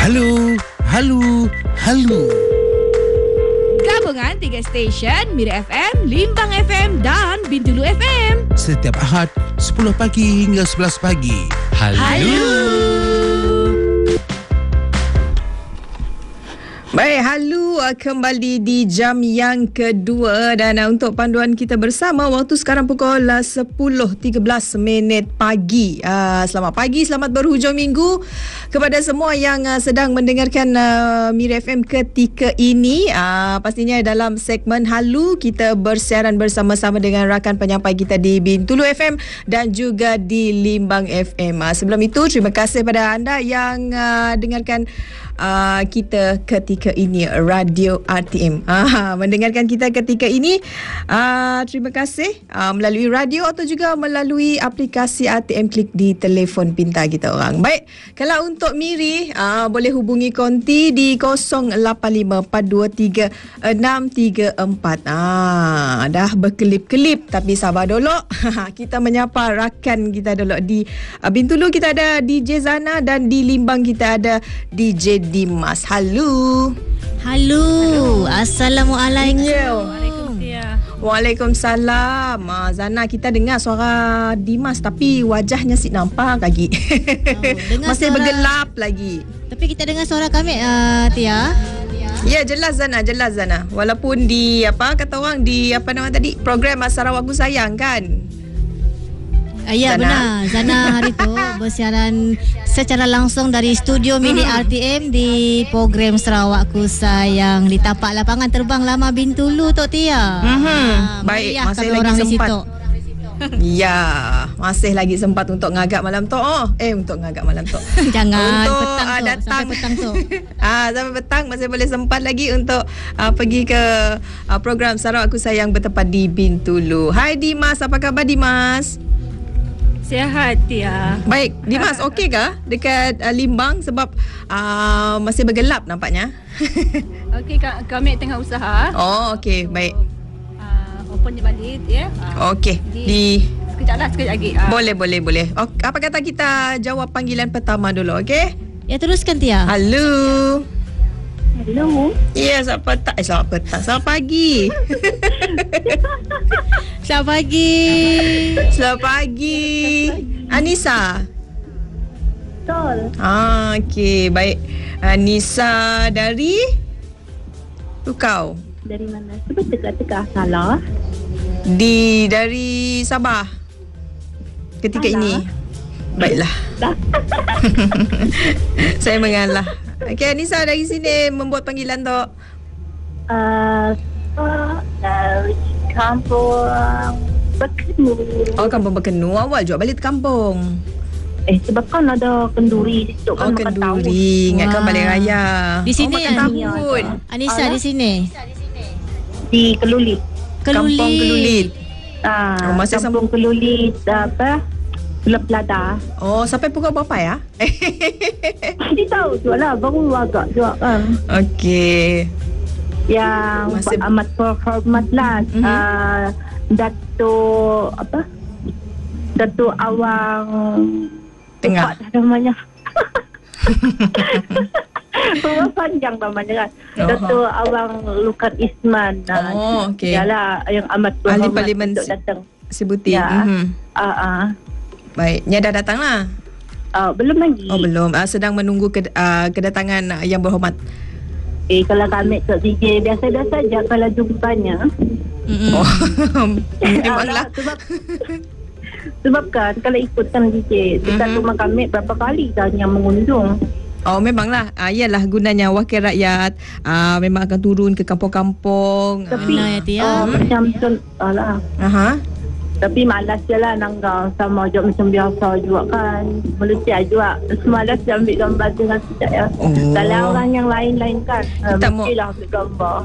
Halo, halo, halo. Gabungan 3 stesen Mira FM, Limbang FM dan Bintulu FM. Setiap Ahad 10 pagi hingga 11 pagi. Halo. Baik, halo, kembali di jam yang kedua dan untuk panduan kita bersama waktu sekarang pukul 10.13 pagi. Selamat pagi, selamat berhujung minggu kepada semua yang sedang mendengarkan Mira FM ketika ini. Pastinya dalam segmen Halu kita bersiaran bersama-sama dengan rakan penyampai kita di Bintulu FM dan juga di Limbang FM. Sebelum itu, terima kasih pada anda yang dengarkan kita ketika ini, Radio RTM. Mendengarkan kita ketika ini, terima kasih melalui radio atau juga melalui aplikasi RTM Klik di telefon pintar kita orang. Baik, kalau untuk Miri, boleh hubungi Konti di 0852236344. Dah berkelip-kelip tapi sabar dulu. Kita menyapa rakan kita dulu. Di Bintulu kita ada DJ Zana dan di Limbang kita ada DJ Dimas. Halo. Halo. Assalamualaikum. Waalaikumsalam. Zana, kita dengar suara Dimas tapi wajahnya si nampak lagi. Masih bergelap lagi. Tapi kita dengar suara kami, Tia. Ya, jelas Zana. Walaupun di kata orang di nama tadi, program Sarawak Ku Sayang kan. Ya, benar. Zana hari tu bersiaran secara langsung dari studio mini RTM di program Sarawak Ku Sayang di tapak lapangan terbang lama Bintulu tu, Tia. Baik, masih lagi sempat. Ya, masih lagi sempat untuk ngagak malam tu. Untuk ngagak malam tu. Jangan untuk petang tu, datang sampai petang tu. Sampai petang masih boleh sempat lagi untuk pergi ke program Sarawak Ku Sayang bertempat di Bintulu. Hai Dimas, apa khabar Dimas? Sihat, Tia. Baik, Dimas, okey ke dekat Limbang sebab masih bergelap nampaknya? Okey, kami tengah usaha. Oh, okey, baik. Open je balik, ya. Okey. Sekejap lagi. Boleh. Apa kata kita jawab panggilan pertama dulu, okey? Ya, teruskan, Tia. Halo. Hello. Ya, selamat petang. Selamat pagi. Selamat pagi. Anissa. Betul. Okey, baik. Anissa dari Tukau. Dari mana? Cuba tegak-tegak salah. Dari Sabah. Ketika ini. Baiklah. Saya mengalah. Okey, Anissa dari sini membuat panggilan tu. Dari kampung Bekenu. Oh, kampung Bekenu. Awal juga balik kampung. Sebab kan ada kenduri di situ kan makan tahu. Kenduri. Ingatkan balik raya. Di sini makan tahun. Anissa di sini. Di Kelulit. Kampung Kelulit. Masa kampung Kelulit Pulau Pelada. Oh, sampai pukul berapa ya? Dia tahu tu lah, baru agak juga kan. Okey. Yang amat berhormat lah. Datuk Awang Tengah. Apa namanya? Rumah panjang namanya kan. Datuk Awang Lukan Isman. Okey. Yalah, yang amat berhormat Ahli Parlimen untuk datang. Sebuti. Ya. Baik, Nya dah datang lah. Belum lagi. Oh, belum. Sedang menunggu kedatangan yang berhormat. Kalau kami ke DJ biasa-biasa saja kalau jumpanya. Memanglah. Sebab kan kalau ikutkan DJ dekat rumah kami berapa kali kan yang mengunjung. Oh, memanglah. Yalah gunanya wakil rakyat memang akan turun ke kampung-kampung. Tapi macam contohlah. Tapi malas je lah nanggal sama je macam biasa juga kan. Melutiak juga. Semalas dia ambil gambar dengan sekejap ya. Kalau orang yang lain-lain kan mestilah ambil gambar.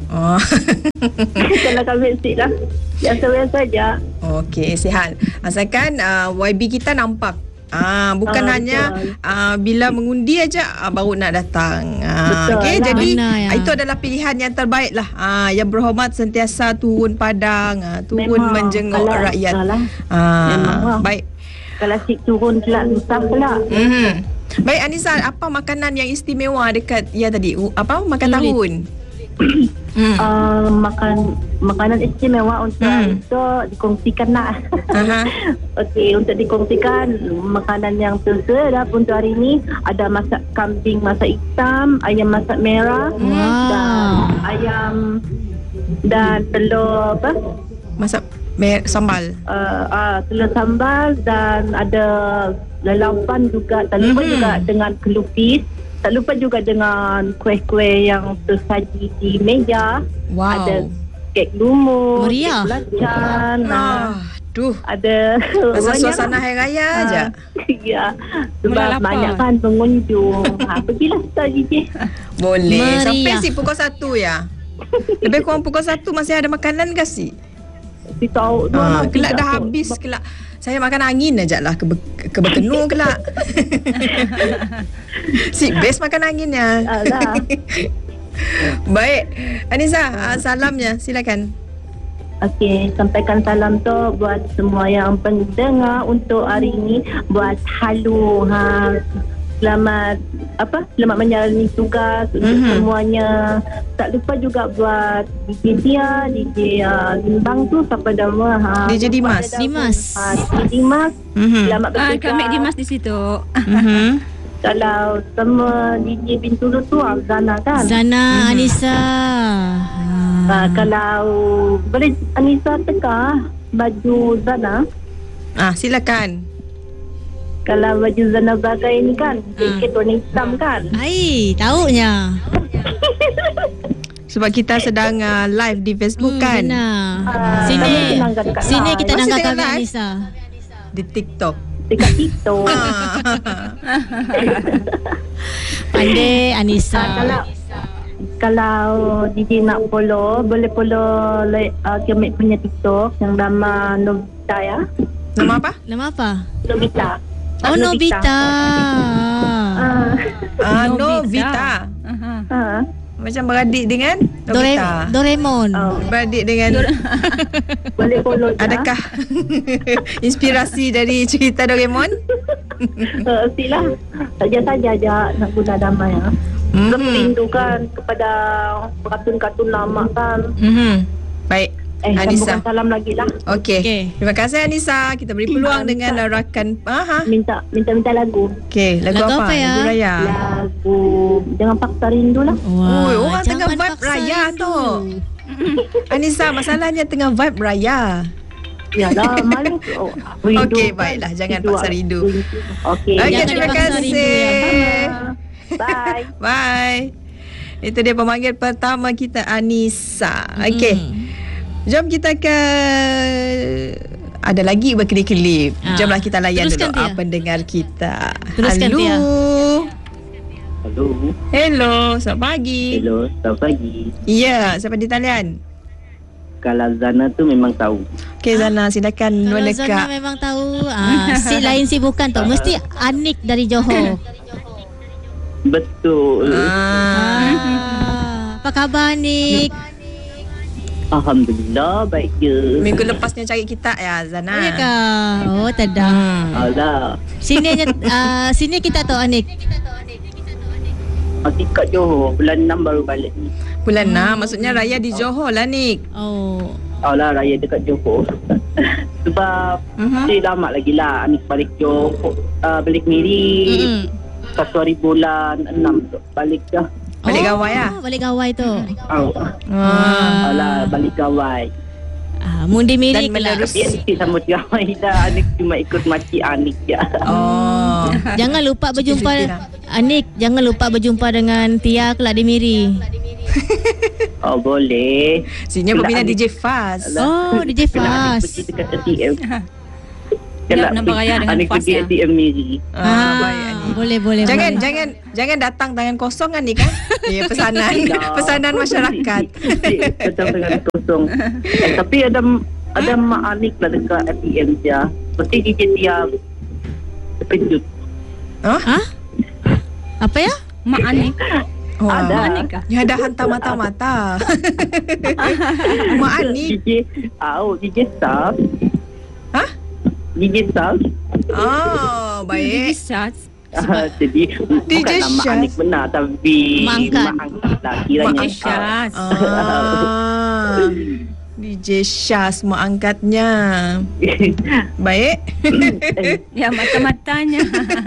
Kalau kami mesti lah biasa-biasa je. Okey, sihat. Asalkan YB kita nampak. Bukan hanya bila mengundi aja baru nak datang. Okey, jadi itu adalah pilihan yang terbaik lah. Yang berhormat sentiasa turun padang, turun menjenguk rakyat. Baik. Kalau sik turun pula susah pula. Baik Anissa, apa makanan yang istimewa dekat tadi? Apa makan Lulit. tahun? Makanan istimewa untuk itu dikongsikan lah. Okey, untuk dikongsikan makanan yang tersedap untuk hari ini ada masak kambing masak hitam, ayam masak merah, dan ayam dan telur Masak sambal. Telur sambal dan ada lalapan juga. Tak lupa juga dengan kelupis. Tak lupa juga dengan kuih-kuih yang tersaji di meja. Wow. Ada kek lumut, Meriah. kek belacan. Ada Rasa banyak. suasana hari raya aja. Ya, Mula sebab lapar. banyak kan pengunjung. Pergilah start DJ. Boleh. Meriah. Sampai si pukul 1 ya. Lebih kurang pukul 1 masih ada makanan ke si? Tahu Kelak dah habis kelak. Saya makan angin aja lah kebekenu kelak. Si best makan anginnya. Alah. Baik. Anissa, salamnya silakan. Okey, sampaikan salam tu buat semua yang pendengar untuk hari ini. Buat halu selamat menjalani tugas untuk semuanya. Tak lupa juga buat DJ Tia, DJ Limbang tu siapa nama? DJ Dimas. DJ Dimas. Selamat bertugas. Kami Dimas di situ. Kalau sama DJ Bintulu tu Zana kan? Zana, Anissa. Kalau boleh Anissa teka baju Zana. Silakan. Kalau baju Zana bagai ni kan, jaket warna hitam kan? Ai, taunya. Sebab kita sedang live di Facebook kan. Benar. kami senangkan dekat Sini live. kita Masih nangkap tengah live? Anissa. Di TikTok. Dekat TikTok. Pandai Anissa. Kalau DJ nak follow, boleh follow Kemek punya TikTok yang nama Nobita ya. Nama apa? Nama apa? Nobita. Oh, Nobita. Novita. Macam beradik dengan Nobita. Doraemon. Beradik dengan Boleh follow je. adakah inspirasi dari cerita Doraemon? Sila. Saja-saja je nak guna nama ya. Rindukan kepada kartun-kartun lama kan. Baik. Anissa. Anissa. Salam lagi lah. Okey. Okey. Terima kasih Anissa. Kita beri peluang dengan rakan. Minta lagu. Okey, lagu Lagu apa? apa ya? Lagu raya. Lagu Jangan Paksa Rindu lah. Oi, orang jangan tengah vibe paksa raya rindu. tu. Anissa, masalahnya tengah vibe raya. Yalah, malu. Okey, baiklah. Jangan paksa rindu. Okey. Okey, Jangan terima dipaksa rindu kasih. Bye. Bye. Itu dia pemanggil pertama kita, Anissa. Okey. Jom kita ke ada lagi berkelip-kelip. Jomlah kita layan Teruskan, dulu Tia. pendengar kita. Teruskan, Halo. Tia. Hello. Hello, selamat pagi. Hello, selamat pagi. Ya, siapa di talian? Kalau Zana tu memang tahu. Okey, Zana, silakan Kalau Zana mendekat. memang tahu. Si lain si bukan tu. Mesti Anik dari Johor. Betul. Apa khabar Anik? Alhamdulillah, baik je. Minggu lepasnya cari kita ya, Zana. Ya kah? Oh, tidak. Alah. Sini kita tahu Anik. Aku kat Johor, bulan 6 baru balik ni. Bulan 6, maksudnya raya di Johor lah, Nik. Oh. Alah, raya dekat Johor. Sebab lama lagi lah ni balik Johor, balik Miri. Satu hari bulan 6 tu balik dah. Balik gawai lah. Balik gawai tu. Alah, balik gawai. Mundi Miri Dan pula. menerus. Dia sama gawai dah. Anik cuma ikut makcik Anik je. Oh. Jangan lupa berjumpa Cuti lah. Anik, jangan lupa berjumpa dengan Tia kelak di Miri. Oh, boleh. Sini peminat DJ Faz. Oh, DJ Anik Faz. pergi dekat ATM. Nak beraya dengan Anik Faz pergi ya. ATM Miri. Baik, Anik. Boleh. Jangan datang tangan kosong kan, Nik kan? Ya, pesanan masyarakat. Datang dengan kosong. Tapi ada Mak Anik lah dekat ATM dia. Mesti DJ dia terkejut. Hah? Apa ya? Mak Anik. Oh, Ada. Mak Anik kah? Ya, ada hantar mata-mata. Mak Anik. DJ staff. Hah? DJ staff. Oh, baik. Shots. Jadi bukan nama Syaz. Anik benar, tapi Mak angkat. mak angkat lah kiranya. DJ Syaz. DJ Syaz mak angkatnya. Baik. Ya, mata-matanya.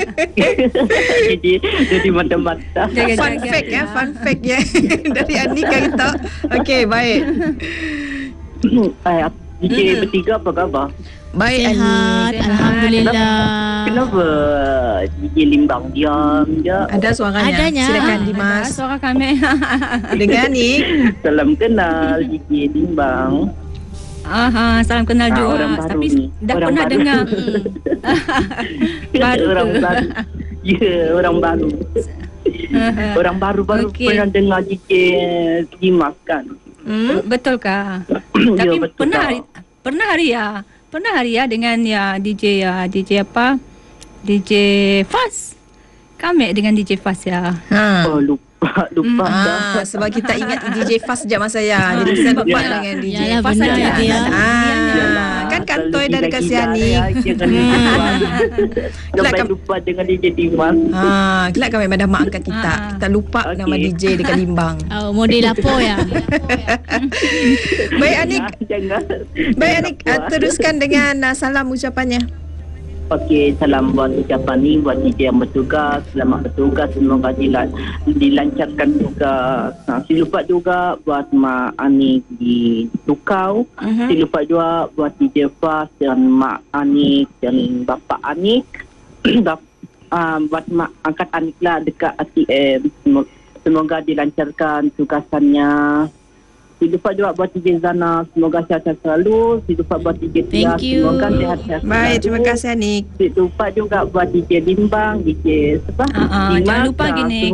Jadi mata-mata. Fun fact ya, fun fact ya. Dari Anika kita. Okey, baik. DJ bertiga apa khabar? Baik Sihat, Anik. alhamdulillah. Kenapa DJ Limbang diam je? Ada suaranya. Adanya. Silakan Ada Dimas. suara kami. Dengan Anik. Salam kenal DJ Limbang. Salam kenal juga. Orang baru Tapi ni. dah Orang pernah baru. dengar. Baru Orang ke? baru. Ya, orang baru. Orang baru-baru Okey. pernah dengar DJ Dimas kan? Betulkah? Ya, Tapi betul pernah Haria dengan DJ apa? DJ Fas. Kami dengan DJ Fas ya. Ha. Oh, lupa dah. Sebab kita ingat DJ Fast sejak masa ya. Jadi kita lupa dengan DJ Yalah, Fast benar saja. dia. Kan kantoi dari Kasiani. Sampai lupa dengan DJ Dimas. Kelak kami dah mak angkat kita. Kita lupa Okey. nama DJ dekat Limbang. Model apa ya? Baik Anik. Jangan. Baik Anik, teruskan dengan salam ucapannya. Okey, salam buat ucapan ni buat DJ yang bertugas. Selamat bertugas, semoga dilancarkan tugas. Silupat juga buat Mak Anik di Tukau. Silupat juga buat DJ Fas dan Mak Anik dan Bapa Anik. Buat Mak angkat Anik lah dekat ATM. Semoga dilancarkan tugasannya. Silupat juga buat DJ Zana, semoga sihat-sihat selalu. Silupat buat DJ Tia, Thank you. semoga sihat-sihat selalu. Baik, terima kasih Anik. Lupa juga buat DJ Limbang, DJ siapa? Jangan lupa gini.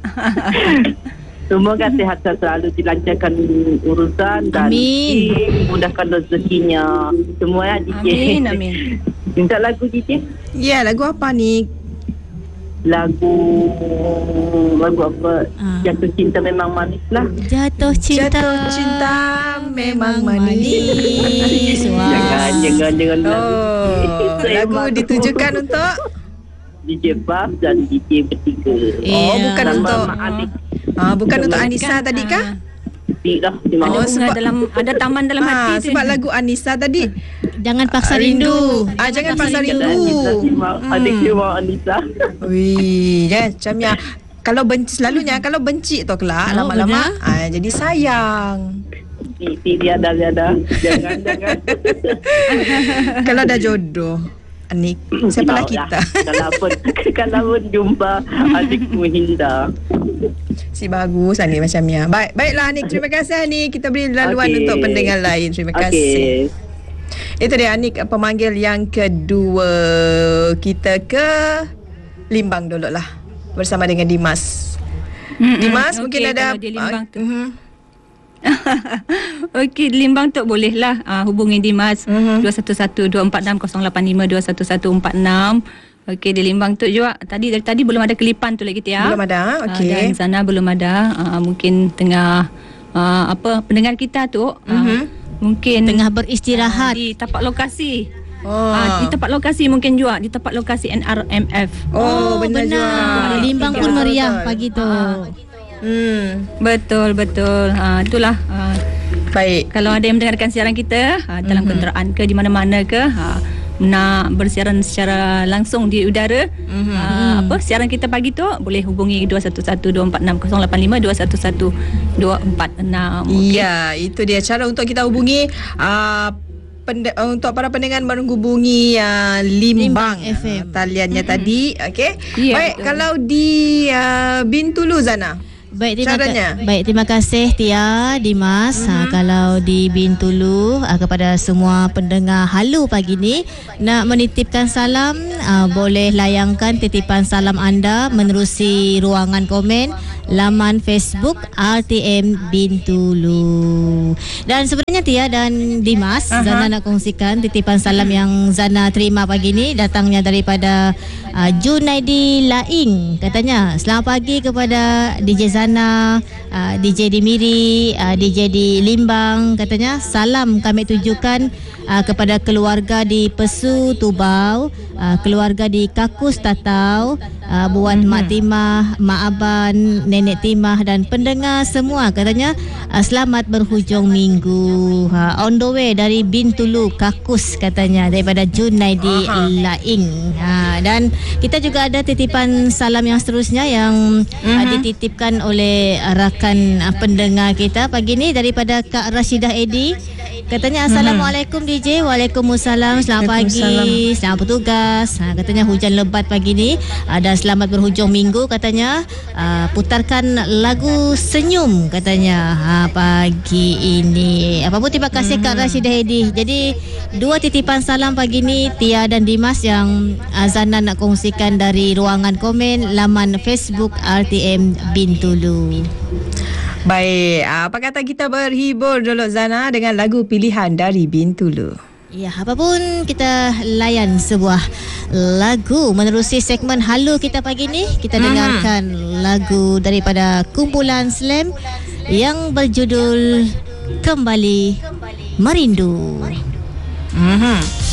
Semoga sihat selalu, dilancarkan urusan dan Amin. dimudahkan rezekinya. Semua ya DJ. Amin. Minta lagu DJ? Ya, lagu apa Anik? Lagu apa? Jatuh cinta memang manis lah. Jatuh cinta. Jatuh cinta memang manis. Wah. Jangan. Oh, lagu ditujukan untuk DJ Bas dan DJ bertiga. bukan Nama untuk Mak Adik. bukan untuk Anissa tadi kah? Tidak, Ada bunga sebab- ada taman dalam hati tu. Sebab lagu Anissa tadi. Jangan paksa rindu. Jangan paksa rindu. Adik dia mau Anissa. Wih, ya macam ya. Kalau benci selalunya kalau benci tu kelak Oh, lama-lama jadi sayang. Dia ada. Jangan. Kalau ada jodoh, Anik, siapalah Mau lah. kita. Kalau pun jumpa adikmu Hinda. Si bagus Anik macam ya. Baiklah Anik, terima kasih Anik. Kita beri laluan Okey. untuk pendengar lain. Terima kasih. Itu dia Anik, pemanggil yang kedua. Kita ke Limbang dulu lah bersama dengan Dimas. Dimas Okey, mungkin ada kalau di Limbang tu. Okey, di Limbang tu boleh lah hubungi Dimas 211-246-085-211-46. Okey, di Limbang tu juga dari tadi belum ada kelipan tu lagi Tia. Belum ada. Okey. Dan sana belum ada. Mungkin tengah pendengar kita tu mungkin Tengah beristirahat. di tapak lokasi. Di tempat lokasi mungkin juga di tempat lokasi NRMF. Benar juga. Limbang pun meriah pagi tu. Betul. Itulah. Baik. Kalau ada yang mendengarkan siaran kita dalam kenderaan ke di mana-mana ke nak bersiaran secara langsung di udara, siaran kita pagi tu boleh hubungi 211-246-085 211-246. Ya, itu dia cara untuk kita hubungi untuk para pendengar menghubungi Limbang FM. taliannya tadi. Okey. Ya, Baik, betul. kalau di Bintulu Zana. Caranya? Terima kasih Tia, Dimas. Kalau di Bintulu kepada semua pendengar Halu pagi ni nak menitipkan salam, boleh layangkan titipan salam anda menerusi ruangan komen laman Facebook RTM Bintulu. Dan sebenarnya Tia dan Dimas, Zana nak kongsikan titipan salam yang Zana terima pagi ni datangnya daripada Junaidi Laing. Katanya, selamat pagi kepada DJ Zana, DJ di Miri, DJ di Limbang. Katanya, salam kami tujukan kepada keluarga di Pesu, Tubau, keluarga di Kakus Tatau, buat Mak Timah, Mak Aban, Nenek Timah dan pendengar semua. Katanya selamat berhujung minggu. On the way dari Bintulu Kakus katanya, daripada Junaidi Laing. Dan kita juga ada titipan salam yang seterusnya yang dititipkan oleh rakan pendengar kita pagi ni daripada Kak Rashidah Edi. Katanya Assalamualaikum DJ. Waalaikumsalam. Selamat pagi. Selamat bertugas. Katanya hujan lebat pagi ni dan selamat berhujung minggu katanya. Putarkan lagu Senyum katanya pagi ini. Apa pun terima kasih Kak Rashidah Edi. Jadi dua titipan salam pagi ni, Tia dan Dimas, yang Zana nak kongsikan dari ruangan komen laman Facebook RTM Bintulu. Baik, apa kata kita berhibur dulu Zana dengan lagu pilihan dari Bintulu. Ya, apapun kita layan sebuah lagu menerusi segmen Halo kita pagi ni. Kita dengarkan lagu daripada kumpulan Slam yang berjudul Kembali Merindu.